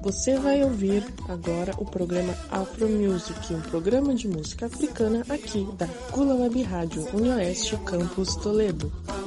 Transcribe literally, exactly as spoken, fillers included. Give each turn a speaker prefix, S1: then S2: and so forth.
S1: Você vai ouvir agora o programa Afro Music, um programa de música africana aqui da Kula Web Rádio Unioeste Campus Toledo.